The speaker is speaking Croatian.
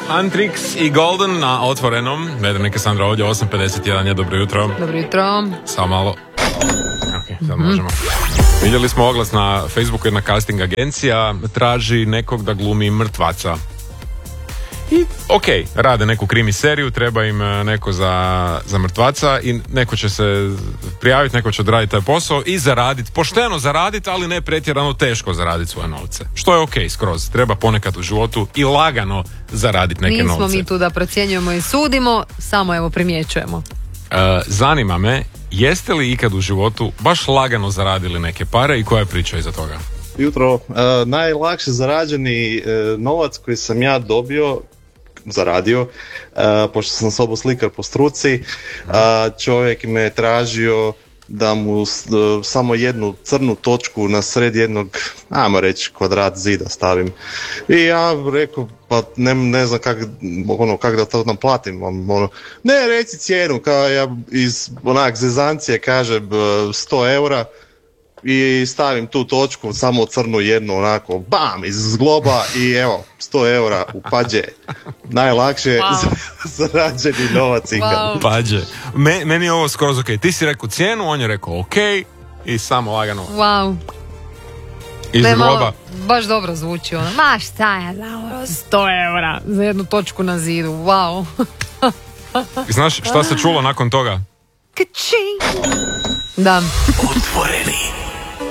Antrix i Golden na Otvorenom. Vedrnik je Sandra ovdje, 8.51 je, dobro jutro. Dobro jutro. Samo malo. Ok, sad možemo. Vidjeli smo oglas na Facebooku, jedna casting agencija traži nekog da glumi mrtvaca. I ok, rade neku krimi seriju, treba im neko za mrtvaca i neko će se prijaviti, neko će odraditi taj posao i zaraditi, pošteno zaraditi, ali ne pretjerano teško zaraditi svoje novce. Što je ok skroz, treba ponekad u životu i lagano zaraditi neke novce. Nismo mi tu da procjenjujemo i sudimo, samo evo primjećujemo. Zanima me, jeste li ikad u životu baš lagano zaradili neke pare i koja je priča iza toga? Jutro, najlakše zarađeni novac koji sam ja zaradio, pošto sam sobo slikar po struci, čovjek me je tražio da mu samo jednu crnu točku na sred jednog, ajmo reći, kvadrat zida stavim. I ja rekao, pa ne znam kak da to naplatim. Ne, reci cijenu, kao ja iz onak zezancije kažem 100 eura. I stavim tu točku, samo crnu jednu, onako, bam, iz zgloba i evo, 100 eura u pađe. Najlakše zarađeni novac ikad. Wow. Pađe. Meni je ovo skroz ok. Ti si rekao cijenu, on je rekao ok i samo lagano. Wow. Iz zgloba. Baš dobro zvuči ono. Ma šta je, 100 eura za jednu točku na zidu. Wow. Znaš šta se čulo nakon toga? Ka-ching. Da. Otvoreni.